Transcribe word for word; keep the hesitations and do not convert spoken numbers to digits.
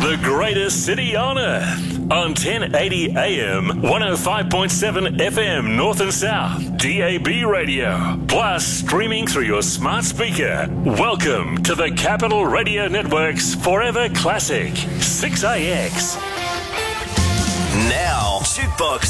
The greatest city on earth. On ten eighty A M, one oh five point seven F M North and South, D A B radio, plus streaming through your smart speaker. Welcome to the Capital Radio Network's Forever Classic, six A X. Now, Jukebox